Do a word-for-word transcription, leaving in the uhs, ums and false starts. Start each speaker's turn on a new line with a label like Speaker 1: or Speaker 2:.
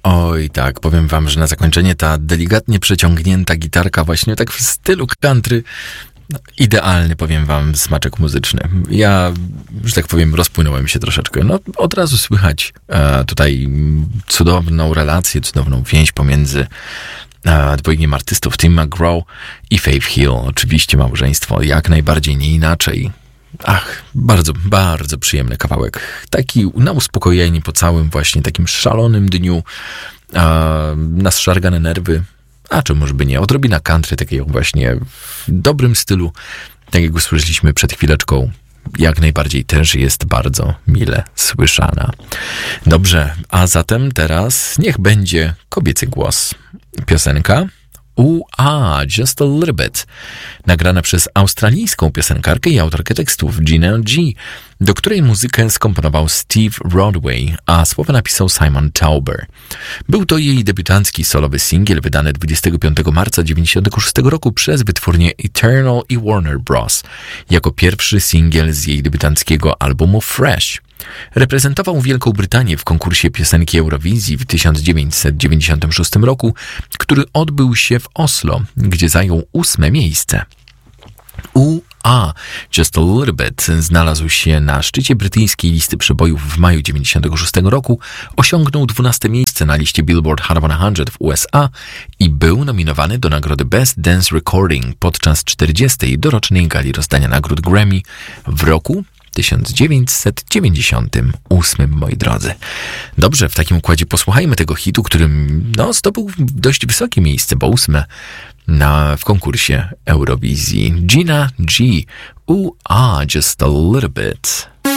Speaker 1: Oj tak, powiem wam, że na zakończenie ta delikatnie przeciągnięta gitarka właśnie tak w stylu country, no, idealny, powiem wam, smaczek muzyczny. Ja, że tak powiem, rozpłynąłem się troszeczkę. No, od razu słychać e, tutaj cudowną relację, cudowną więź pomiędzy e, dwojgiem artystów, Tim McGraw i Faith Hill. Oczywiście małżeństwo jak najbardziej nie inaczej. Ach, bardzo, bardzo przyjemny kawałek. Taki na uspokojenie po całym właśnie takim szalonym dniu, e, na zszargane nerwy. A czemu by nie? Odrobina country, takiego właśnie w dobrym stylu, tak jak usłyszeliśmy przed chwileczką, jak najbardzij też jest bardzo mile słyszana. Dobrze, a zatem teraz niech będzie kobiecy głos. Piosenka U-A, Just a Little Bit, nagrana przez australijską piosenkarkę i autorkę tekstów Gina G, do której muzykę skomponował Steve Rodway, a słowa napisał Simon Tauber. Był to jej debiutancki solowy singiel wydany dwudziestego piątego marca dziewięćdziesiątego szóstego roku przez wytwórnię Eternal i Warner Bros. Jako pierwszy singiel z jej debiutanckiego albumu Fresh. Reprezentował Wielką Brytanię w konkursie piosenki Eurowizji w tysiąc dziewięćset dziewięćdziesiątym szóstym roku, który odbył się w Oslo, gdzie zajął ósme miejsce. U-A, Just a Little Bit znalazł się na szczycie brytyjskiej listy przebojów w maju dziewięćdziesiątego szóstego roku, osiągnął dwunaste miejsce na liście Billboard Hot sto w U S A i był nominowany do nagrody Best Dance Recording podczas czterdziestej dorocznej gali rozdania nagród Grammy w roku tysiąc dziewięćset dziewięćdziesiątym ósmym, moi drodzy. Dobrze, w takim układzie posłuchajmy tego hitu, którym no, zdobył dość wysokie miejsce, bo ósme na, w konkursie Eurowizji. Gina G. U-A, Just a Little Bit.